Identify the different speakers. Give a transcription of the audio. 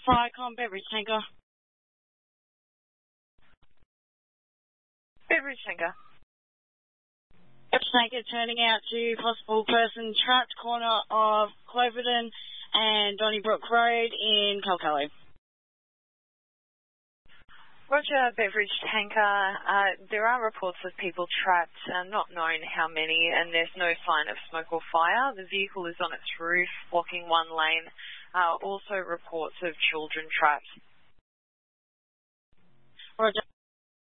Speaker 1: Flycom beverage tanker.
Speaker 2: Beverage tanker.
Speaker 1: Beverage tanker turning out to possible person trapped corner of Cloverton and Donnybrook Road in Calcalo.
Speaker 2: Roger, beverage tanker. There are reports of people trapped, not known how many, and there's no sign of smoke or fire. The vehicle is on its roof, blocking one lane. Also reports of children trapped.
Speaker 1: Roger.